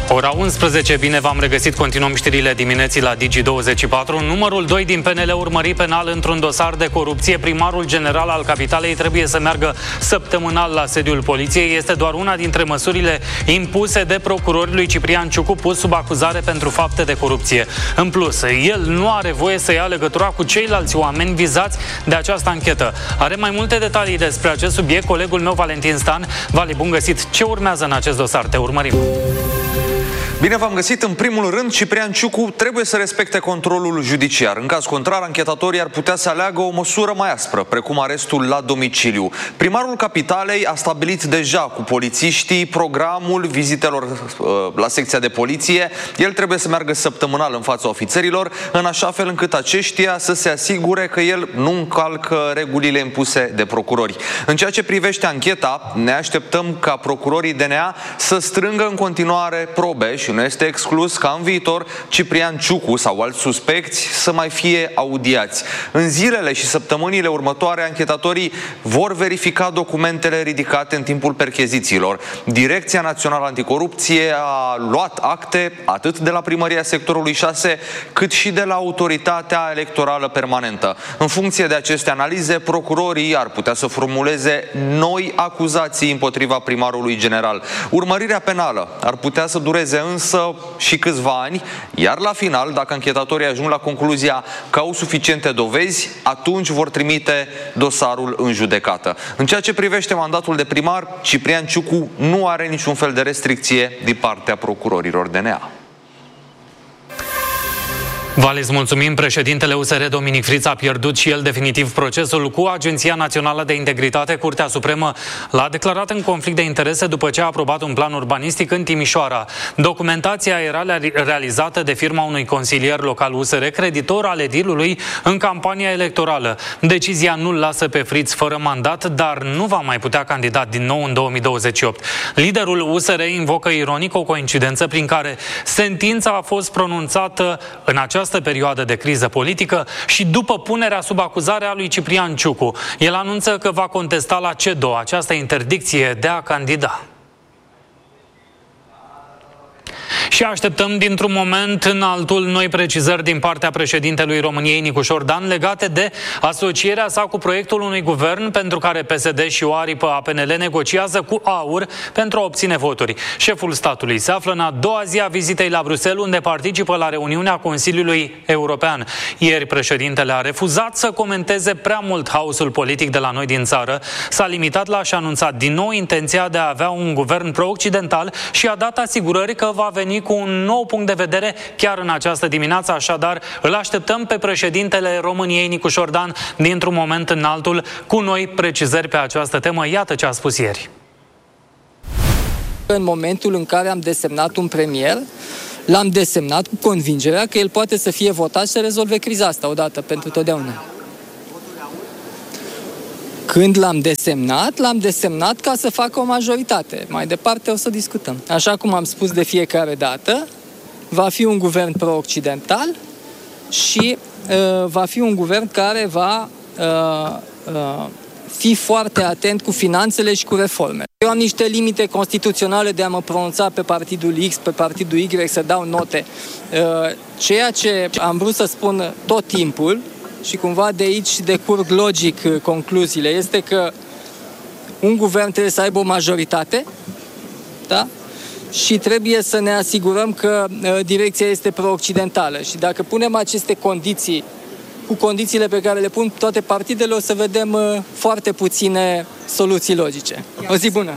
Ora 11, bine v-am regăsit, continuăm știrile dimineții la Digi24. Numărul 2 din PNL urmărit penal într-un dosar de corupție. Primarul general al capitalei trebuie să meargă săptămânal la sediul poliției. Este doar una dintre măsurile impuse de procurorul lui Ciprian Ciucu, pus sub acuzare pentru fapte de corupție. În plus, el nu are voie să ia legătura cu ceilalți oameni vizați de această anchetă. Are mai multe detalii despre acest subiect colegul meu Valentin Stan. Vali, bun găsit! Ce urmează în acest dosar? Te urmărim! Bine v-am găsit. În primul rând, Ciprian Ciucu trebuie să respecte controlul judiciar. În caz contrar, anchetatorii ar putea să aleagă o măsură mai aspră, precum arestul la domiciliu. Primarul capitalei a stabilit deja cu polițiștii programul vizitelor la secția de poliție. El trebuie să meargă săptămânal în fața ofițerilor, în așa fel încât aceștia să se asigure că el nu încalcă regulile impuse de procurori. În ceea ce privește ancheta, ne așteptăm ca procurorii DNA să strângă în continuare probe și nu este exclus ca în viitor Ciprian Ciucu sau alți suspecți să mai fie audiați. În zilele și săptămânile următoare, anchetatorii vor verifica documentele ridicate în timpul perchezițiilor. Direcția Națională Anticorupție a luat acte atât de la Primăria Sectorului 6, cât și de la Autoritatea Electorală Permanentă. În funcție de aceste analize, procurorii ar putea să formuleze noi acuzații împotriva primarului general. Urmărirea penală ar putea să dureze însă și câțiva ani, iar la final, dacă anchetatorii ajung la concluzia că au suficiente dovezi, atunci vor trimite dosarul în judecată. În ceea ce privește mandatul de primar, Ciprian Ciucu nu are niciun fel de restricție din partea procurorilor DNA. Vale, îți mulțumim. Președintele USR, Dominic Friț, a pierdut și el definitiv procesul cu Agenția Națională de Integritate. Curtea Supremă l-a declarat în conflict de interese după ce a aprobat un plan urbanistic în Timișoara. Documentația era realizată de firma unui consilier local USR, creditor al edilului în campania electorală. Decizia nu-l lasă pe Friț fără mandat, dar nu va mai putea candida din nou în 2028. Liderul USR invocă ironic o coincidență prin care sentința a fost pronunțată în această perioadă de criză politică și după punerea sub acuzare a lui Ciprian Ciucu. El anunță că va contesta la CEDO această interdicție de a candida. Și așteptăm dintr-un moment în altul noi precizări din partea președintelui României, Nicușor Dan, legate de asocierea sa cu proiectul unui guvern pentru care PSD și o aripă a PNL negociază cu AUR pentru a obține voturi. Șeful statului se află în a doua zi a vizitei la Bruxelles, unde participă la reuniunea Consiliului European. Ieri președintele a refuzat să comenteze prea mult haosul politic de la noi din țară, s-a limitat la a-și anunța din nou intenția de a avea un guvern pro-occidental și a dat asigurări că va veni cu un nou punct de vedere chiar în această dimineață. Așadar, îl așteptăm pe președintele României, Nicușor Dan, dintr-un moment în altul, cu noi precizări pe această temă. Iată ce a spus ieri. În momentul în care am desemnat un premier, l-am desemnat cu convingerea că el poate să fie votat și să rezolve criza asta odată pentru totdeauna. Când l-am desemnat ca să facă o majoritate. Mai departe o să discutăm. Așa cum am spus de fiecare dată, va fi un guvern pro-occidental și va fi un guvern care va fi foarte atent cu finanțele și cu reforme. Eu am niște limite constituționale de a mă pronunța pe partidul X, pe partidul Y, să dau note. Ceea ce am vrut să spun tot timpul, și cumva de aici decurg logic concluziile, este că un guvern trebuie să aibă o majoritate, da? Și trebuie să ne asigurăm că direcția este pro-occidentală. Și dacă punem aceste condiții cu condițiile pe care le pun toate partidele, o să vedem foarte puține soluții logice. O zi bună!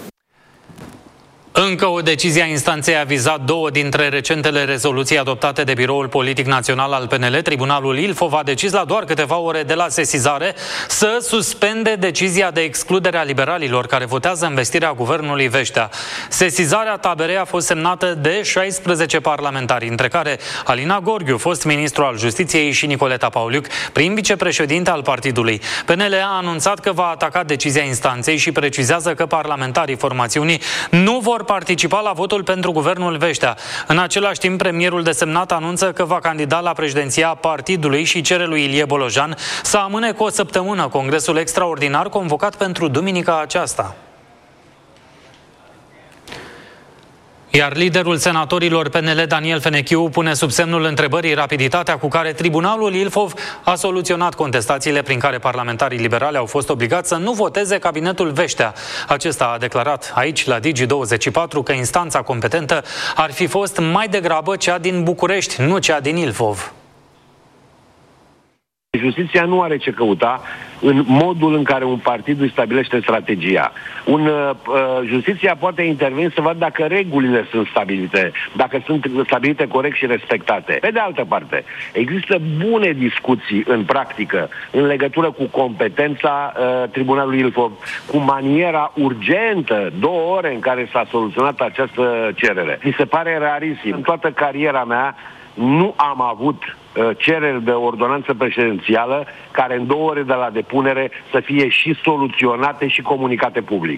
Încă o decizie a instanței a vizat două dintre recentele rezoluții adoptate de Biroul Politic Național al PNL. Tribunalul Ilfov a decis la doar câteva ore de la sesizare să suspende decizia de excludere a liberalilor care votează învestirea guvernului Veștea. Sesizarea taberei a fost semnată de 16 parlamentari, între care Alina Gorghiu, fost ministru al Justiției, și Nicoleta Pauliuc, prim vicepreședinte al partidului. PNL a anunțat că va ataca decizia instanței și precizează că parlamentarii formațiunii nu vor participa la votul pentru guvernul Veștea. În același timp, premierul desemnat anunță că va candida la președinția partidului și cere lui Ilie Bolojan să amâne cu o săptămână congresul extraordinar convocat pentru duminica aceasta. Iar liderul senatorilor PNL, Daniel Fenechiu, pune sub semnul întrebării rapiditatea cu care Tribunalul Ilfov a soluționat contestațiile prin care parlamentarii liberali au fost obligați să nu voteze cabinetul Veștea. Acesta a declarat aici, la Digi24, că instanța competentă ar fi fost mai degrabă cea din București, nu cea din Ilfov. Justiția nu are ce căuta în modul în care un partid își stabilește strategia. Justiția poate interveni să vadă dacă regulile sunt stabilite, dacă sunt stabilite corect și respectate. Pe de altă parte, există bune discuții în practică în legătură cu competența Tribunalului Ilfov, cu maniera urgentă, 2 ore în care s-a soluționat această cerere. Mi se pare rarisim. În toată cariera mea nu am avut cereri de ordonanță prezidențială care în 2 ore de la depunere să fie și soluționate și comunicate public.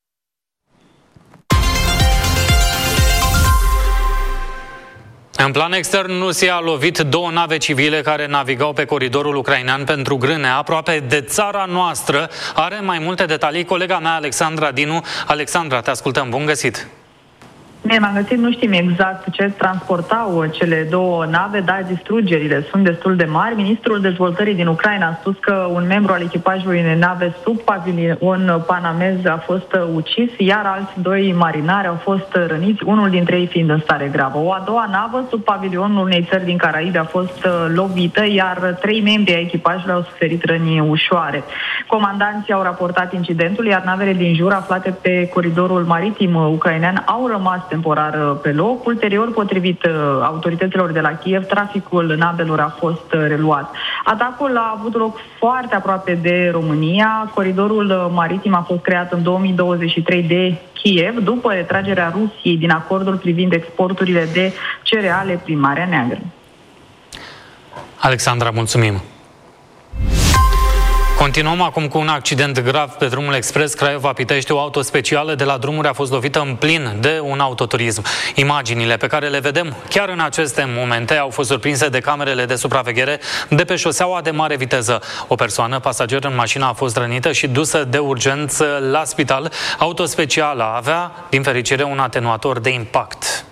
În plan extern, Rusia a lovit 2 nave civile care navigau pe coridorul ucrainean pentru grâne, aproape de țara noastră. Are mai multe detalii colega mea, Alexandra Dinu. Alexandra, te ascultăm. Bun găsit! Bine, m-am găsit, nu știm exact ce transportau cele 2 nave, dar distrugerile sunt destul de mari. Ministrul Dezvoltării din Ucraina a spus că un membru al echipajului unei nave sub pavilion panamez a fost ucis, iar alți 2 marinari au fost răniți, unul dintre ei fiind în stare gravă. O a doua navă sub pavilionul unei țări din Caraibe a fost lovită, iar 3 membri ai echipajului au suferit răni ușoare. Comandanții au raportat incidentul, iar navele din jur, aflate pe coridorul maritim ucrainean, au rămas temporar pe loc. Ulterior, potrivit autorităților de la Kiev, traficul navelor a fost reluat. Atacul a avut loc foarte aproape de România. Coridorul maritim a fost creat în 2023 de Kiev, după retragerea Rusiei din acordul privind exporturile de cereale prin Marea Neagră. Alexandra, mulțumim! Continuăm acum cu un accident grav pe drumul expres Craiova-Pitești. O auto specială de la drumuri a fost lovită în plin de un autoturism. Imaginile pe care le vedem chiar în aceste momente au fost surprinse de camerele de supraveghere de pe șoseaua de mare viteză. O persoană, pasager în mașină, a fost rănită și dusă de urgență la spital. Auto specială avea, din fericire, un atenuator de impact.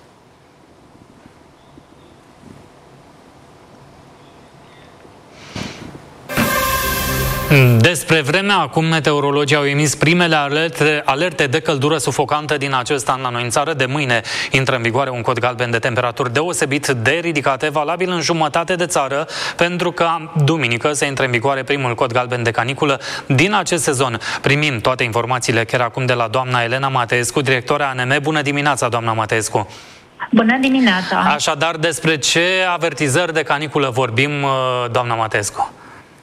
Despre vremea, acum meteorologii au emis primele alerte de căldură sufocantă din acest an la noi în țară. De mâine intră în vigoare un cod galben de temperaturi deosebit de ridicate, valabil în jumătate de țară, pentru că duminică se intră în vigoare primul cod galben de caniculă din acest sezon. Primim toate informațiile chiar acum de la doamna Elena Mateescu, directoarea ANM. Bună dimineața, doamna Mateescu! Bună dimineața! Așadar, despre ce avertizări de caniculă vorbim, doamna Mateescu?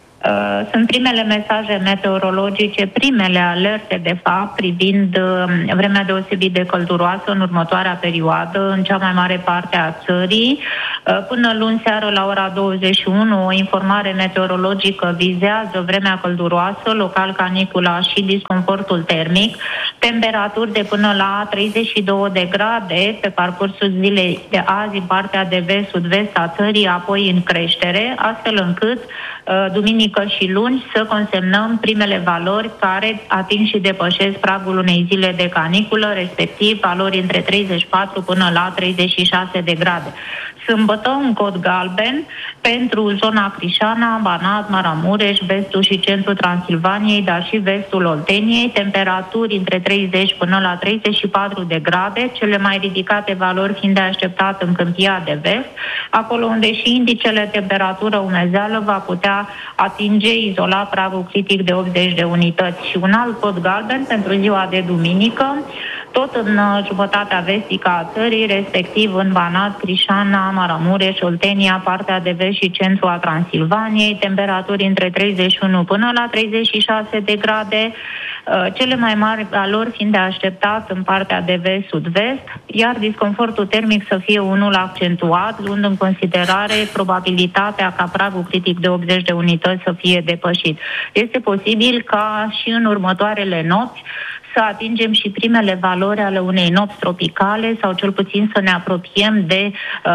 Sunt primele mesaje meteorologice, primele alerte, de fapt, privind vremea deosebit de călduroasă în următoarea perioadă, în cea mai mare parte a țării. Până luni seară, la ora 21, o informare meteorologică vizează vremea călduroasă, local canicula și disconfortul termic, temperaturi de până la 32 de grade pe parcursul zilei de azi în partea de vest-sud-vest a țării, apoi în creștere, astfel încât duminică și luni să consemnăm primele valori care ating și depășesc pragul unei zile de caniculă, respectiv valori între 34 până la 36 de grade. Sâmbătă, un cod galben pentru zona Crișana, Banat, Maramureș, vestul și centrul Transilvaniei, dar și vestul Olteniei, temperaturi între 30 până la 34 de grade, cele mai ridicate valori fiind de așteptat în Câmpia de Vest, acolo unde și indicele temperatură umezeală va putea atinge izolat pragul critic de 80 de unități. Și un alt cod galben pentru ziua de duminică, tot în jumătatea vestică a țării, respectiv în Banat, Crișana, Maramureș, Oltenia, partea de vest și centru a Transilvaniei, temperaturi între 31 până la 36 de grade, cele mai mari valori fiind de așteptat în partea de vest-sud-vest, iar disconfortul termic să fie unul accentuat, luând în considerare probabilitatea ca pragul critic de 80 de unități să fie depășit. Este posibil ca și în următoarele nopți să atingem și primele valori ale unei nopți tropicale sau cel puțin să ne apropiem de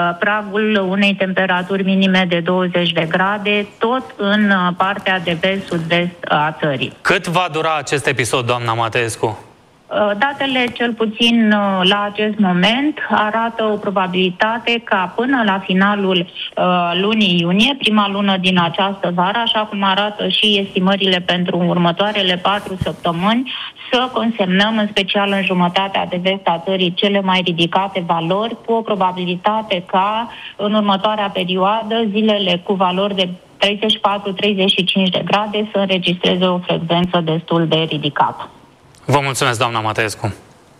pragul unei temperaturi minime de 20 de grade, tot în partea de vest-sud-vest a țării. Cât va dura acest episod, doamna Mateescu? Datele, cel puțin la acest moment, arată o probabilitate ca până la finalul lunii iunie, prima lună din această vară, așa cum arată și estimările pentru următoarele 4 săptămâni, să consemnăm, în special în jumătatea de vest a țării, cele mai ridicate valori, cu o probabilitate ca în următoarea perioadă zilele cu valori de 34-35 de grade să înregistreze o frecvență destul de ridicată. Vă mulțumesc, doamna Mateescu.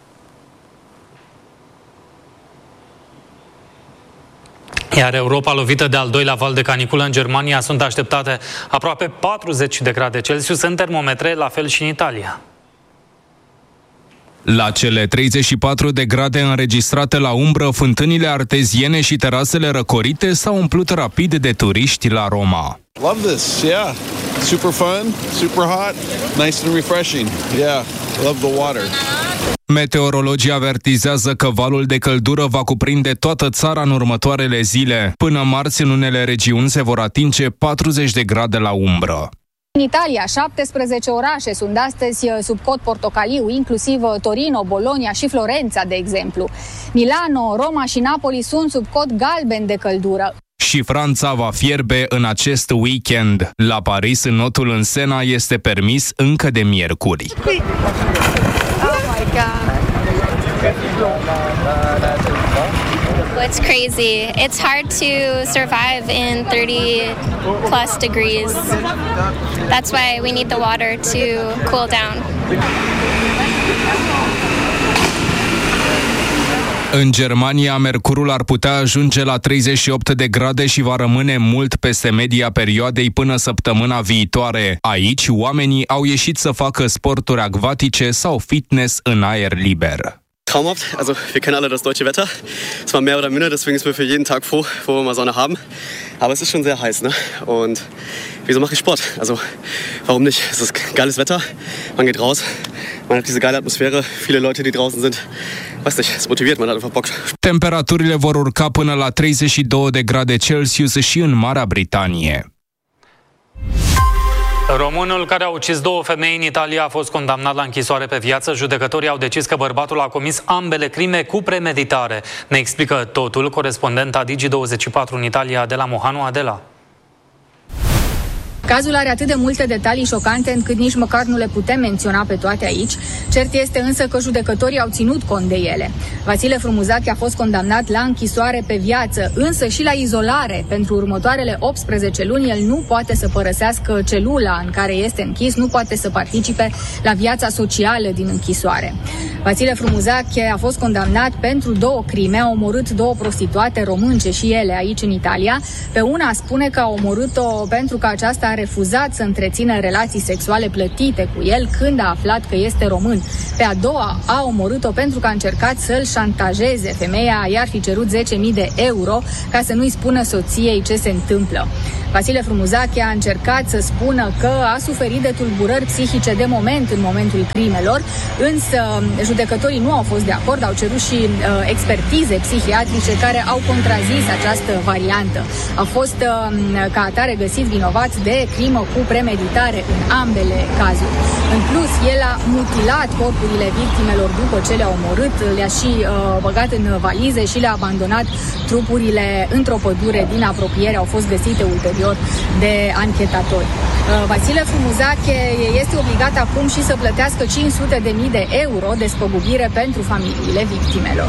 Iar Europa, lovită de al doilea val de caniculă în Germania, sunt așteptate aproape 40 de grade Celsius în termometre, la fel și în Italia. La cele 34 de grade înregistrate la umbră, fântânile arteziene și terasele răcorite s-au umplut rapid de turiști la Roma. Love this, yeah. Super fun, super hot, nice and refreshing. Yeah, love the water. Meteorologii avertizează că valul de căldură va cuprinde toată țara în următoarele zile. Până marți, în unele regiuni se vor atinge 40 de grade la umbră. În Italia, 17 orașe sunt astăzi sub cod portocaliu, inclusiv Torino, Bologna și Florența, de exemplu. Milano, Roma și Napoli sunt sub cod galben de căldură. Și Franța va fierbe în acest weekend. La Paris, înotul în Sena este permis încă de miercuri. Oh my God. It's crazy. It's hard to survive in 30 plus degrees. That's why we need the water to cool down. În Germania, mercurul ar putea ajunge la 38 de grade și va rămâne mult peste media perioadei până săptămâna viitoare. Aici, oamenii au ieșit să facă sporturi acvatice sau fitness în aer liber. Traumhaft. Also wir kennen alle das deutsche Wetter. Es war mehr oder minder, deswegen sind wir für jeden Tag froh, wo wir mal Sonne haben. Aber es ist schon sehr heiß, ne? Und wieso mache ich Sport? Also warum nicht? Es ist geiles Wetter, man geht raus, man hat diese geile Atmosphäre, viele Leute, die draußen sind. Weiß nicht, es motiviert, man hat einfach Bock. Temperaturile vor urca până la 32 de grade Celsius și în Marea Britanie. Românul care a ucis 2 femei în Italia a fost condamnat la închisoare pe viață. Judecătorii au decis că bărbatul a comis ambele crime cu premeditare. Ne explică totul corespondenta Digi24 în Italia, de la Mohanu Adela. Cazul are atât de multe detalii șocante încât nici măcar nu le putem menționa pe toate aici. Cert este însă că judecătorii au ținut cont de ele. Vasile Frumuzache a fost condamnat la închisoare pe viață, însă și la izolare. Pentru următoarele 18 luni el nu poate să părăsească celula în care este închis, nu poate să participe la viața socială din închisoare. Vasile Frumuzache a fost condamnat pentru 2 crime, a omorât 2 prostituate românce și ele aici în Italia. Pe una spune că a omorât-o pentru că aceasta a refuzat să întrețină relații sexuale plătite cu el când a aflat că este român. Pe a doua a omorât-o pentru că a încercat să-l șantajeze. Femeia i-ar fi cerut 10.000 de euro ca să nu-i spună soției ce se întâmplă. Vasile Frumuzache a încercat să spună că a suferit de tulburări psihice de moment în momentul crimelor, însă judecătorii nu au fost de acord, au cerut și expertize psihiatrice care au contrazis această variantă. A fost ca atare găsit vinovat de crimă cu premeditare în ambele cazuri. În plus, el a mutilat corpurile victimelor după ce le-a omorât, le-a și băgat în valize și le-a abandonat trupurile într-o pădure din apropiere. Au fost găsite ulterior de anchetatori. Vasile Frumuzache este obligat acum și să plătească 500.000 de euro despăgubire pentru familiile victimelor.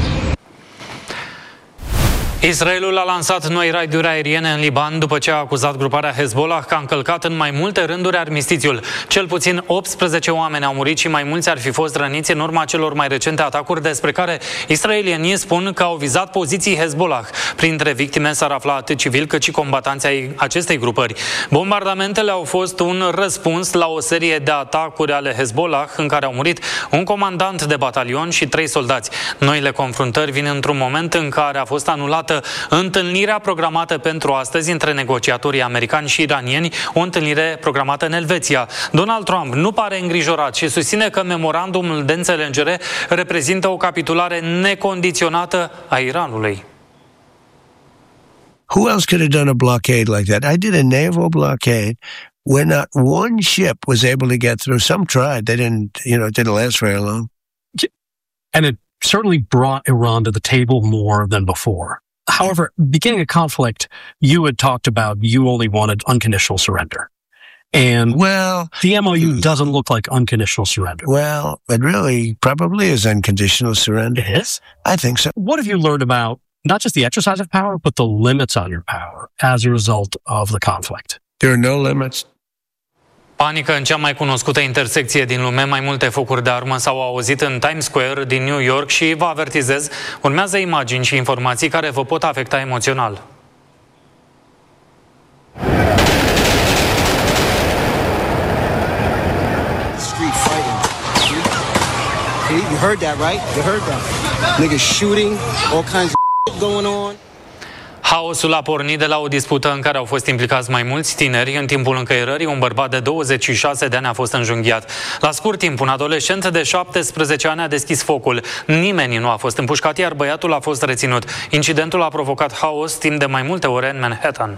Israelul a lansat noi raiduri aeriene în Liban după ce a acuzat gruparea Hezbollah că a încălcat în mai multe rânduri armistițiul. Cel puțin 18 oameni au murit și mai mulți ar fi fost răniți în urma celor mai recente atacuri despre care israelienii spun că au vizat poziții Hezbollah. Printre victime s-ar afla atât civili cât și combatanții ai acestei grupări. Bombardamentele au fost un răspuns la o serie de atacuri ale Hezbollah în care au murit un comandant de batalion și 3 soldați. Noile confruntări vin într-un moment în care a fost anulată întâlnirea programată pentru astăzi între negociatorii americani și iranieni, o întâlnire programată în Elveția. Donald Trump nu pare îngrijorat și susține că memorandumul de înțelegere reprezintă o capitulare necondiționată a Iranului. Who else could have done a blockade like that? I did a naval blockade where not one ship was able to get through. Some tried. They didn't, it didn't last very long. And it certainly brought Iran to the table more than before. However, beginning a conflict, you had talked about you only wanted unconditional surrender. And the MOU doesn't look like unconditional surrender. Well, it really probably is unconditional surrender. It is? I think so. What have you learned about not just the exercise of power, but the limits on your power as a result of the conflict? There are no limits. Panică în cea mai cunoscută intersecție din lume, mai multe focuri de armă s-au auzit în Times Square din New York și vă avertizez, urmează imagini și informații care vă pot afecta emoțional. Street fighting. You heard that, right? You heard that. Niggas shooting, all kinds of going on. Haosul a pornit de la o dispută în care au fost implicați mai mulți tineri. În timpul încăierării, un bărbat de 26 de ani a fost înjunghiat. La scurt timp, un adolescent de 17 ani a deschis focul. Nimeni nu a fost împușcat, iar băiatul a fost reținut. Incidentul a provocat haos timp de mai multe ore în Manhattan.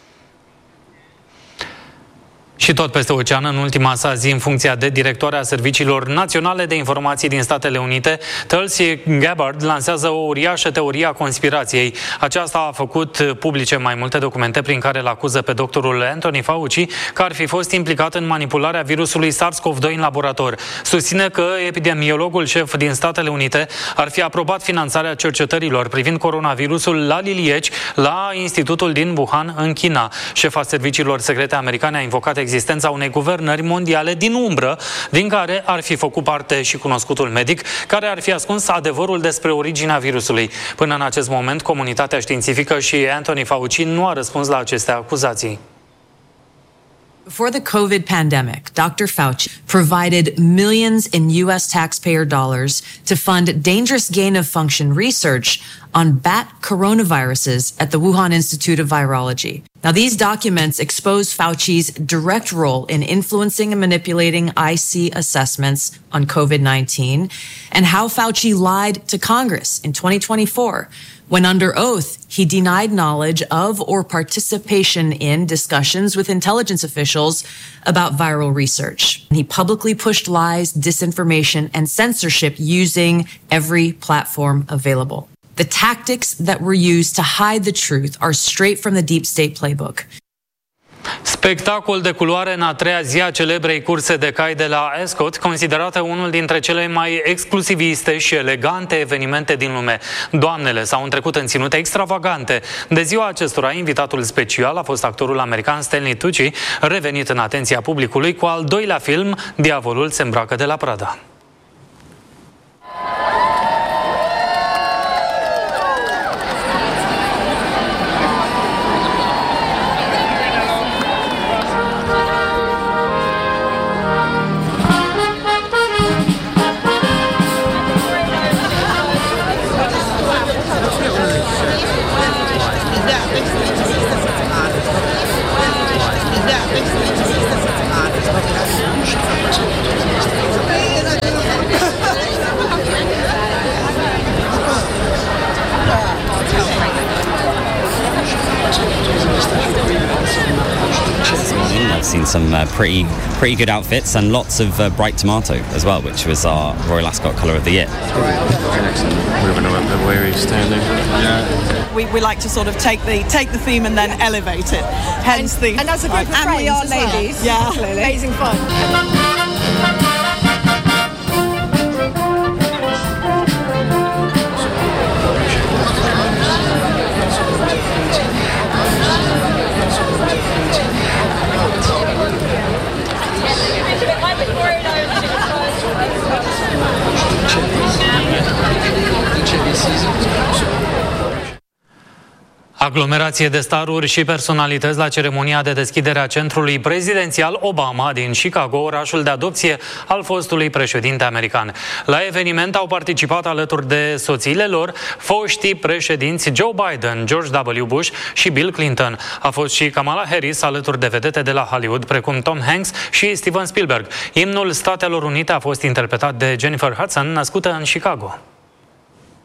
Și tot peste ocean, în ultima sa zi, în funcția de directoare a Serviciilor Naționale de Informații din Statele Unite, Tulsi Gabbard lansează o uriașă teorie a conspirației. Aceasta a făcut publice mai multe documente prin care îl acuză pe doctorul Anthony Fauci că ar fi fost implicat în manipularea virusului SARS-CoV-2 în laborator. Susține că epidemiologul șef din Statele Unite ar fi aprobat finanțarea cercetărilor privind coronavirusul la Lilieci, la Institutul din Wuhan, în China. Șefa serviciilor secrete americane a invocat existența unei guvernări mondiale din umbră, din care ar fi făcut parte și cunoscutul medic, care ar fi ascuns adevărul despre originea virusului. Până în acest moment, comunitatea științifică și Anthony Fauci nu a răspuns la aceste acuzații. Before the COVID pandemic, Dr. Fauci provided millions in U.S. taxpayer dollars to fund dangerous gain-of-function research on bat coronaviruses at the Wuhan Institute of Virology. Now, these documents expose Fauci's direct role in influencing and manipulating IC assessments on COVID-19 and how Fauci lied to Congress in 2024 when, under oath, he denied knowledge of or participation in discussions with intelligence officials about viral research. He publicly pushed lies, disinformation, and censorship using every platform available. The tactics that were used to hide the truth are straight from the deep state playbook. Spectacol de culoare în a treia zi a celebrei curse de cai de la Ascot, considerată unul dintre cele mai exclusiviste și elegante evenimente din lume. Doamnele s-au întrecut în ținute extravagante. De ziua acestora, invitatul special a fost actorul american Stanley Tucci, revenit în atenția publicului cu al doilea film, Diavolul se îmbracă de la Prada. I've seen some pretty good outfits and lots of bright tomato as well, which was our Royal Ascot colour of the year. Moving around where he's standing. We like to sort of take the theme and then elevate it. Hence and as a group of friends, we are ladies. Well. Yeah, absolutely. Amazing fun. Aglomerație de staruri și personalități la ceremonia de deschidere a centrului prezidențial Obama din Chicago, orașul de adopție al fostului președinte american. La eveniment au participat alături de soțiile lor foștii președinți Joe Biden, George W. Bush și Bill Clinton. A fost și Kamala Harris alături de vedete de la Hollywood, precum Tom Hanks și Steven Spielberg. Imnul Statelor Unite a fost interpretat de Jennifer Hudson, născută în Chicago.